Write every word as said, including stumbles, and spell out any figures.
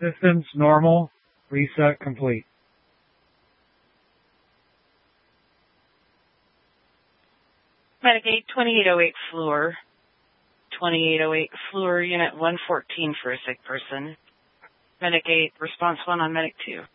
Systems normal. Reset complete. Medicaid twenty-eight oh eight Fluor. twenty-eight oh eight Fluor, Unit one fourteen for a sick person. Medicaid response one on Medic two.